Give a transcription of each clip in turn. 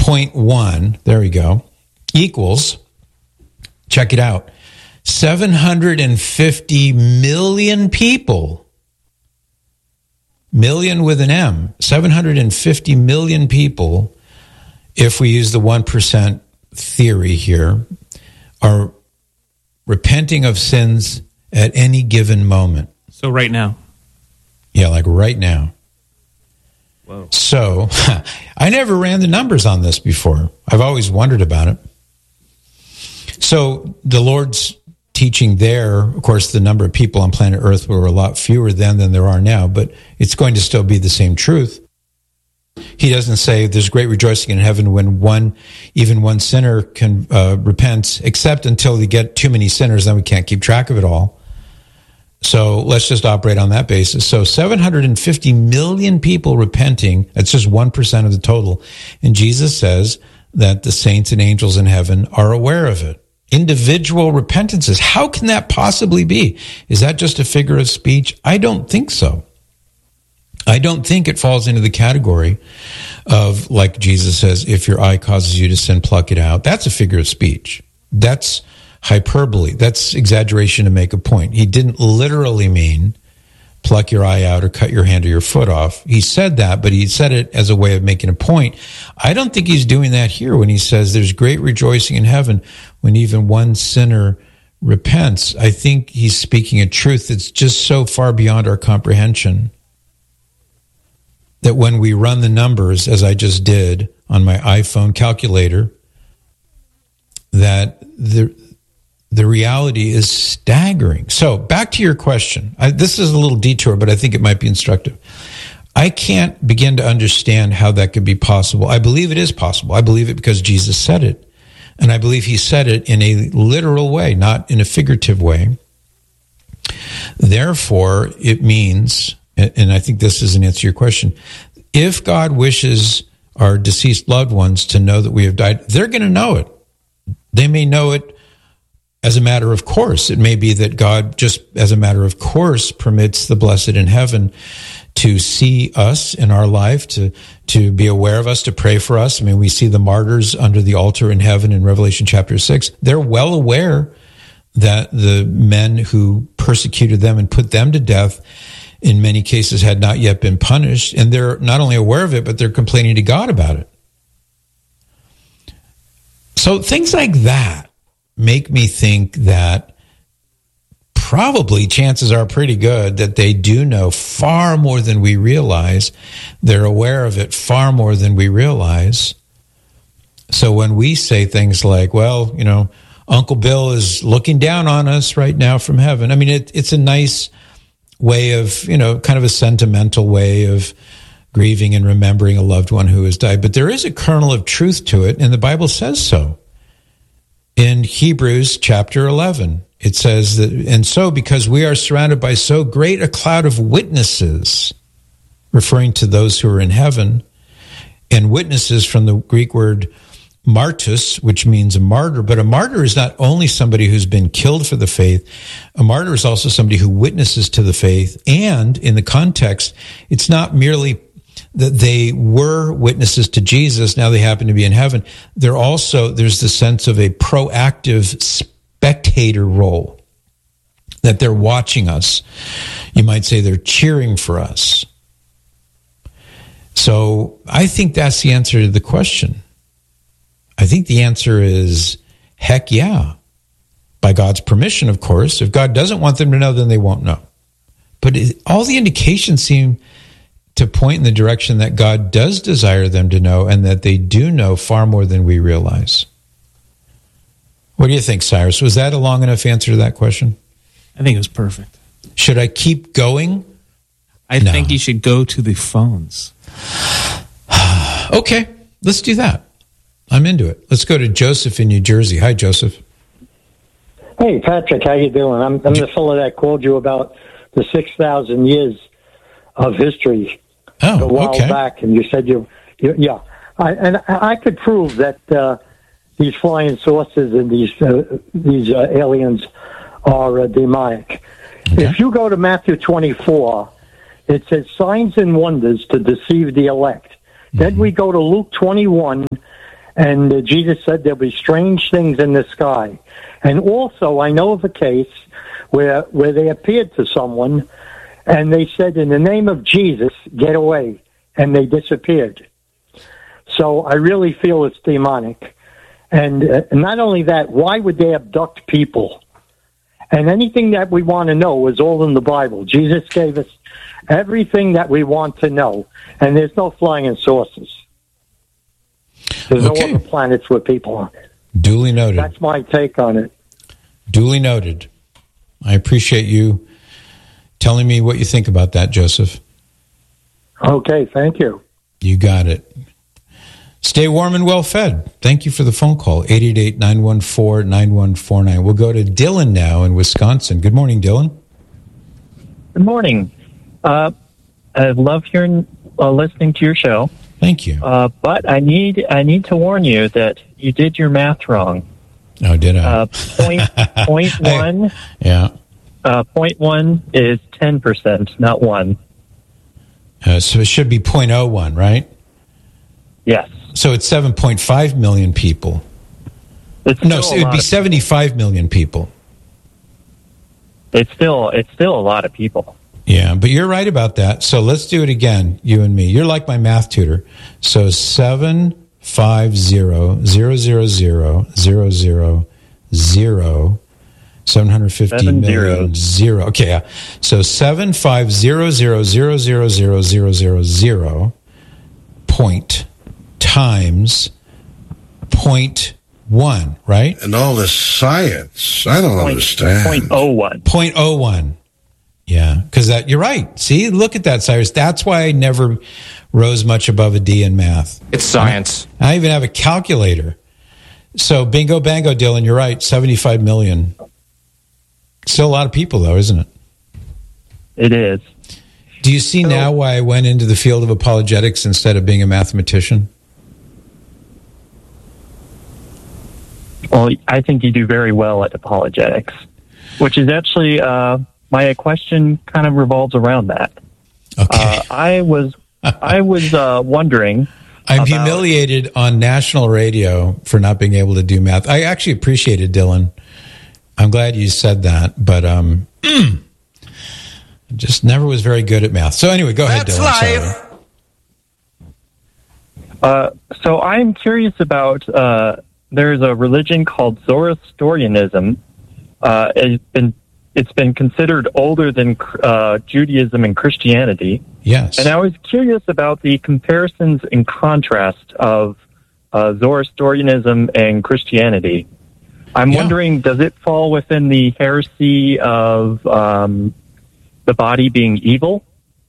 0.1, there we go, equals, check it out, 750 million people. Million with an M. 750 million people, if we use the 1% theory here, are repenting of sins at any given moment. So right now? Yeah, like right now. Whoa. So I never ran the numbers on this before. I've always wondered about it. So the Lord's teaching there, of course, the number of people on planet Earth were a lot fewer then than there are now, but it's going to still be the same truth. He doesn't say there's great rejoicing in heaven when even one sinner can repent, except until we get too many sinners, then we can't keep track of it all. So let's just operate on that basis. So 750 million people repenting, that's just 1% of the total. And Jesus says that the saints and angels in heaven are aware of it. Individual repentances. How can that possibly be? Is that just a figure of speech? I don't think so. I don't think it falls into the category of, like Jesus says, if your eye causes you to sin, pluck it out. That's a figure of speech. That's hyperbole. That's exaggeration to make a point. He didn't literally mean pluck your eye out or cut your hand or your foot off. He said that, but he said it as a way of making a point. I don't think he's doing that here when he says there's great rejoicing in heaven when even one sinner repents. I think he's speaking a truth that's just so far beyond our comprehension that when we run the numbers, as I just did on my iPhone calculator, that the reality is staggering. So back to your question. This is a little detour, but I think it might be instructive. I can't begin to understand how that could be possible. I believe it is possible. I believe it because Jesus said it. And I believe he said it in a literal way, not in a figurative way. Therefore, it means, and I think this is an answer to your question, if God wishes our deceased loved ones to know that we have died, they're going to know it. They may know it as a matter of course. It may be that God, just as a matter of course, permits the blessed in heaven to see us in our life, to be aware of us, to pray for us. I mean, we see the martyrs under the altar in heaven in Revelation chapter 6. They're well aware that the men who persecuted them and put them to death in many cases had not yet been punished. And they're not only aware of it, but they're complaining to God about it. So things like that make me think that probably chances are pretty good that they do know far more than we realize. They're aware of it far more than we realize. So when we say things like, well, you know, Uncle Bill is looking down on us right now from heaven. I mean, it's a nice way of, you know, kind of a sentimental way of grieving and remembering a loved one who has died. But there is a kernel of truth to it, and the Bible says so. In Hebrews chapter 11, it says that, and so because we are surrounded by so great a cloud of witnesses, referring to those who are in heaven, and witnesses from the Greek word martus, which means a martyr, but a martyr is not only somebody who's been killed for the faith, a martyr is also somebody who witnesses to the faith, and in the context, it's not merely that they were witnesses to Jesus, now they happen to be in heaven. There's the sense of a proactive spectator role, that they're watching us. You might say they're cheering for us. So I think that's the answer to the question. I think the answer is, heck yeah. By God's permission, of course. If God doesn't want them to know, then they won't know. But all the indications seem to point in the direction that God does desire them to know, and that they do know far more than we realize. What do you think, Cyrus? Was that a long enough answer to that question? I think it was perfect. Should I keep going? I think you should go to the phones. Okay, let's do that. I'm into it. Let's go to Joseph in New Jersey. Hi, Joseph. Hey, Patrick, how you doing? I'm the fellow that called you about the 6,000 years of history a while back, and you said yeah. I could prove that these flying saucers and these aliens are demonic. Okay. If you go to Matthew 24, it says signs and wonders to deceive the elect. Mm-hmm. Then we go to Luke 21, And Jesus said there'll be strange things in the sky. And also, I know of a case where they appeared to someone, and they said, in the name of Jesus, get away. And they disappeared. So I really feel it's demonic. And not only that, why would they abduct people? And anything that we want to know is all in the Bible. Jesus gave us everything that we want to know. And there's no flying saucers. There's no other planets with people on it. Duly noted. That's my take on it. Duly noted. I appreciate you telling me what you think about that, Joseph. Okay, thank you. You got it. Stay warm and well fed. Thank you for the phone call, 888-914-9149. We'll go to Dylan now in Wisconsin. Good morning, Dylan. Good morning. I love listening to your show. Thank you. But I need to warn you that you did your math wrong. Oh, did I? Point one. Yeah. Point one is 10%, not 1. So it should be 0.01, right? Yes. So it's 7.5 million people. No, so it would be 75 million people. It's still a lot of people. Yeah, but you're right about that. So let's do it again, you and me. You're like my math tutor. So 750 million zero. Okay, yeah. So 750,000,000 point times 0.1, right? And all this science, I don't understand. 0.01. 0.01. Yeah, because you're right. See, look at that, Cyrus. That's why I never rose much above a D in math. It's science. I even have a calculator. So bingo, bango, Dylan, you're right. 75 million. Still a lot of people, though, isn't it? It is. Do you see now why I went into the field of apologetics instead of being a mathematician? Well, I think you do very well at apologetics, which is actually my question kind of revolves around that. Okay. I was wondering. I'm humiliated on national radio for not being able to do math. I actually appreciate it, Dylan. I'm glad you said that, but just never was very good at math. So anyway, go ahead, Dylan. So I'm curious about, there's a religion called Zoroastrianism. It's been considered older than Judaism and Christianity. Yes. And I was curious about the comparisons and contrast of Zoroastrianism and Christianity. I'm wondering, does it fall within the heresy of the body being evil?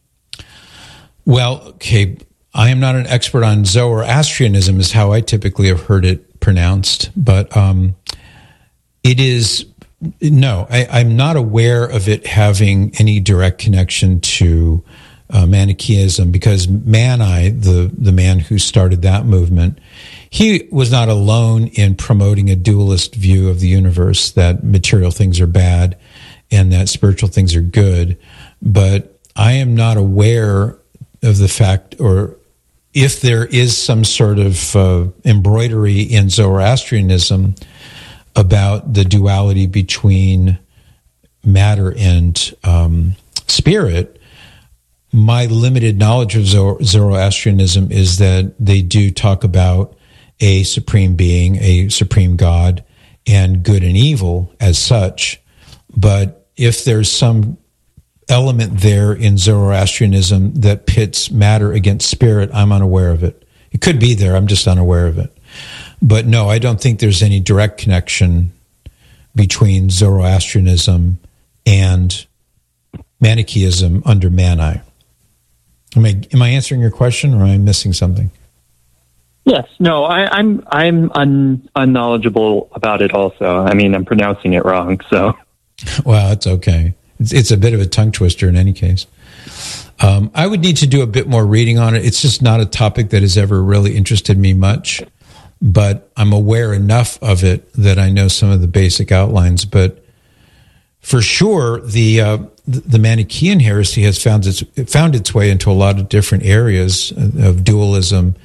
Well, okay, I am not an expert on Zoroastrianism, is how I typically have heard it pronounced, but it is, no, I'm not aware of it having any direct connection to Manichaeism, because Mani, the man who started that movement, he was not alone in promoting a dualist view of the universe, that material things are bad and that spiritual things are good. But I am not aware of the fact, or if there is some sort of embroidery in Zoroastrianism about the duality between matter and spirit. My limited knowledge of Zoroastrianism is that they do talk about a supreme being, a supreme God, and good and evil as such. But if there's some element there in Zoroastrianism that pits matter against spirit, I'm unaware of it. It could be there, I'm just unaware of it. But no, I don't think there's any direct connection between Zoroastrianism and Manichaeism under Mani. Am I answering your question, or am I missing something? Yes. No, I'm unknowledgeable about it also. I mean, I'm pronouncing it wrong, so. Well, it's okay. It's a bit of a tongue twister in any case. I would need to do a bit more reading on it. It's just not a topic that has ever really interested me much, but I'm aware enough of it that I know some of the basic outlines. But for sure, the Manichaean heresy has found its way into a lot of different areas of dualism,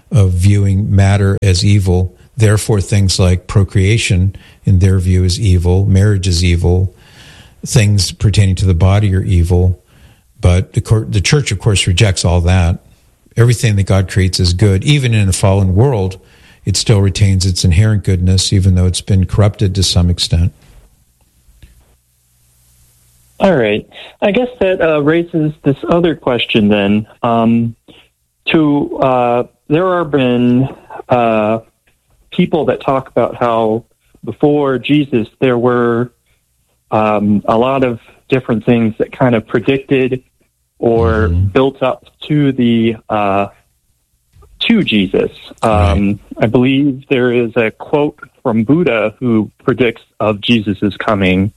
of viewing matter as evil. Therefore, things like procreation, in their view, is evil. Marriage is evil. Things pertaining to the body are evil. But the church, of course, rejects all that. Everything that God creates is good. Even in a fallen world, it still retains its inherent goodness, even though it's been corrupted to some extent. All right. I guess that raises this other question then. There have been people that talk about how before Jesus there were a lot of different things that kind of predicted or built up to to Jesus. Right. I believe there is a quote from Buddha who predicts of Jesus' coming.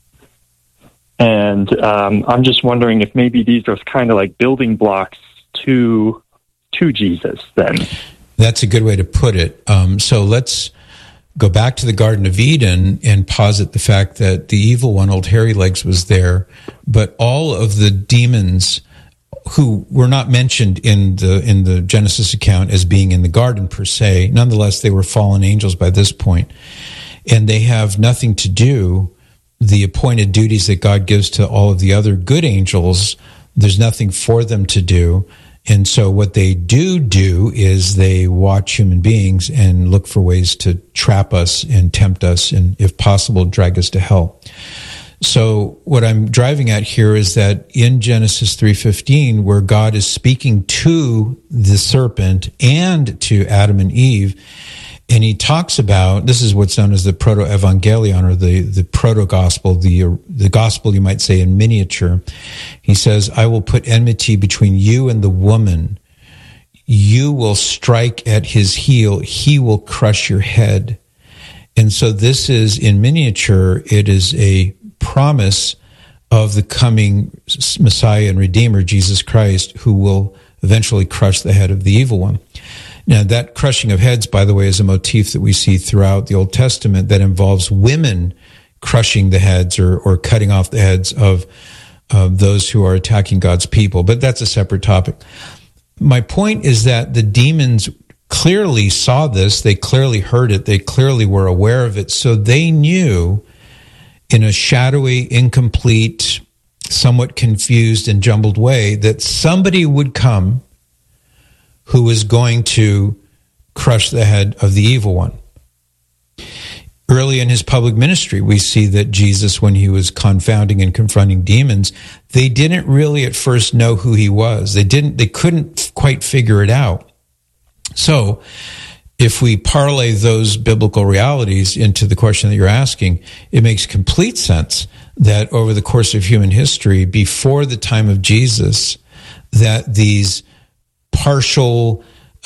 And I'm just wondering if maybe these are kind of like building blocks to Jesus then. That's a good way to put it. So let's go back to the Garden of Eden and posit the fact that the evil one, Old Hairy Legs, was there, but all of the demons who were not mentioned in the Genesis account as being in the garden per se, nonetheless, they were fallen angels by this point, and they have nothing to do. The appointed duties that God gives to all of the other good angels, there's nothing for them to do. And so what they do is they watch human beings and look for ways to trap us and tempt us and, if possible, drag us to hell. So what I'm driving at here is that in Genesis 3:15, where God is speaking to the serpent and to Adam and Eve, and he talks about, this is what's known as the proto-evangelion, or the proto-gospel, the gospel, you might say, in miniature. He says, I will put enmity between you and the woman. You will strike at his heel. He will crush your head. And so this is, in miniature, it is a promise of the coming Messiah and Redeemer, Jesus Christ, who will eventually crush the head of the evil one. Now, that crushing of heads, by the way, is a motif that we see throughout the Old Testament that involves women crushing the heads or cutting off the heads of those who are attacking God's people. But that's a separate topic. My point is that the demons clearly saw this. They clearly heard it. They clearly were aware of it. So they knew, in a shadowy, incomplete, somewhat confused and jumbled way, that somebody would come who is going to crush the head of the evil one. Early in his public ministry, we see that Jesus, when he was confounding and confronting demons, they didn't really at first know who he was. They couldn't quite figure it out. So, if we parlay those biblical realities into the question that you're asking, it makes complete sense that over the course of human history, before the time of Jesus, that these partial,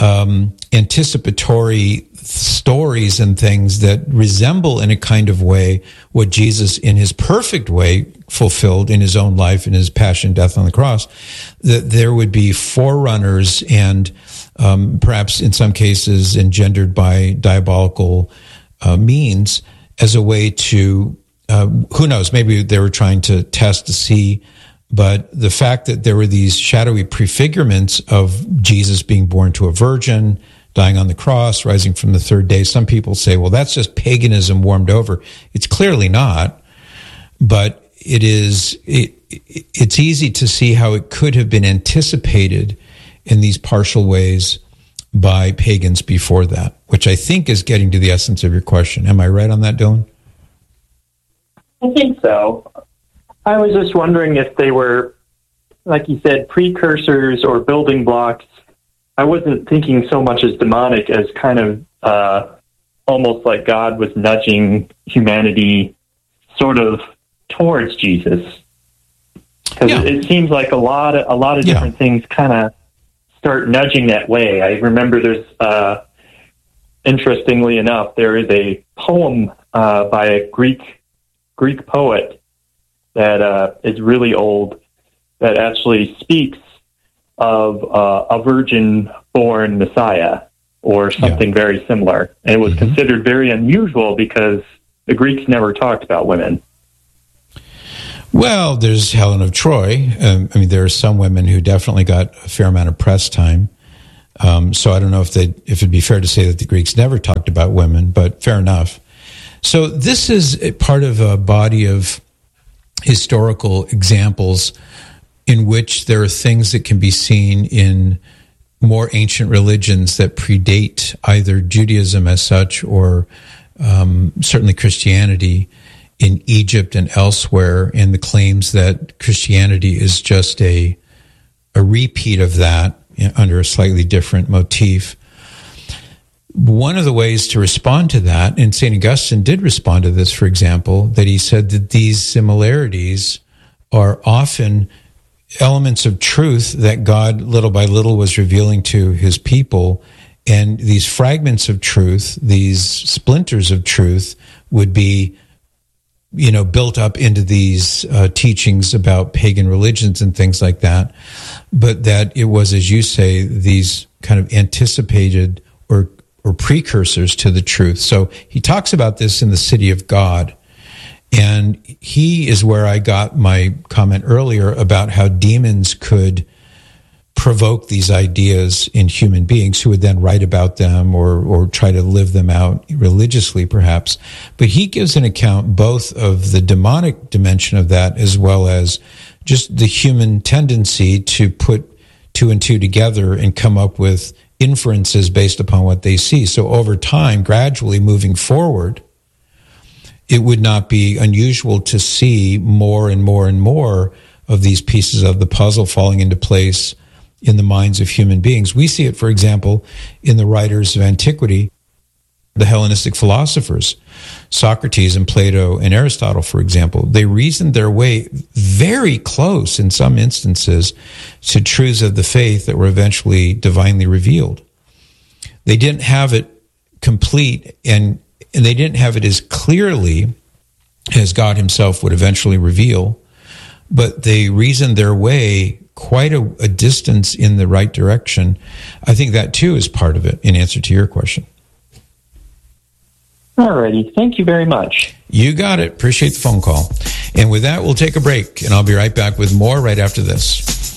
anticipatory stories and things that resemble in a kind of way what Jesus in his perfect way fulfilled in his own life, in his passion, death on the cross, that there would be forerunners and perhaps in some cases engendered by diabolical means as a way to, who knows, maybe they were trying to test to see. But the fact that there were these shadowy prefigurements of Jesus being born to a virgin, dying on the cross, rising from the third day, some people say, well, that's just paganism warmed over. It's clearly not, but it's easy to see how it could have been anticipated in these partial ways by pagans before that, which I think is getting to the essence of your question. Am I right on that, Dylan? I think so. I was just wondering if they were, like you said, precursors or building blocks. I wasn't thinking so much as demonic as kind of almost like God was nudging humanity sort of towards Jesus. Because it seems like a lot of different things kind of start nudging that way. I remember there's, interestingly enough, there is a poem by a Greek poet that is really old, that actually speaks of a virgin-born Messiah or something very similar. And it was considered very unusual because the Greeks never talked about women. Well, there's Helen of Troy. There are some women who definitely got a fair amount of press time. So I don't know if it'd be fair to say that the Greeks never talked about women, but fair enough. So this is a part of a body of historical examples in which there are things that can be seen in more ancient religions that predate either Judaism as such or certainly Christianity in Egypt and elsewhere, and the claims that Christianity is just a repeat of that under a slightly different motif. One of the ways to respond to that, and St. Augustine did respond to this, for example, that he said that these similarities are often elements of truth that God little by little was revealing to his people, and these fragments of truth, these splinters of truth, would be built up into these teachings about pagan religions and things like that, but that it was, as you say, these kind of anticipated or precursors to the truth. So he talks about this in The City of God, and he is where I got my comment earlier about how demons could provoke these ideas in human beings who would then write about them or try to live them out religiously, perhaps. But he gives an account both of the demonic dimension of that as well as just the human tendency to put two and two together and come up with inferences based upon what they see. So over time, gradually moving forward, it would not be unusual to see more and more and more of these pieces of the puzzle falling into place in the minds of human beings. We see it, for example, in the writers of antiquity, the Hellenistic philosophers, Socrates and Plato and Aristotle, for example. They reasoned their way very close, in some instances, to truths of the faith that were eventually divinely revealed. They didn't have it complete, and they didn't have it as clearly as God himself would eventually reveal, but they reasoned their way quite a distance in the right direction. I think that, too, is part of it, in answer to your question. All righty. Thank you very much. You got it. Appreciate the phone call. And with that, we'll take a break, and I'll be right back with more right after this.